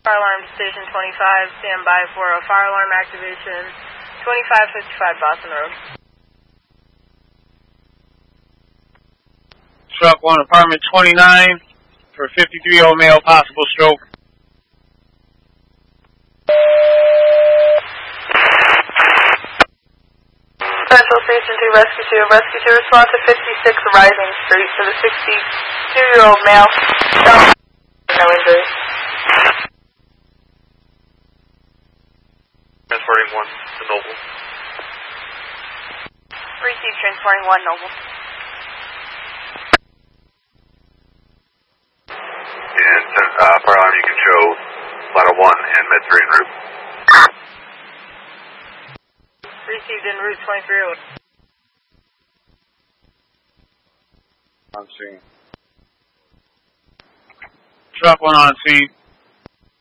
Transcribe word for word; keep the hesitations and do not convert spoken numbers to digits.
Fire alarm to station twenty-five, stand by for a fire alarm activation, twenty-five fifty-five Boston Road. Truck one, apartment twenty-nine, for fifty-three-year-old male, possible stroke. Central Station two, Rescue two. Rescue two, respond to fifty-six Rising Street for the sixty-two-year-old male. No injuries. Transporting one to Noble. Receive transporting one, Noble. And uh, fire alarm, you can show ladder one and med three en route. Received en route twenty-three. On scene. Truck one on scene.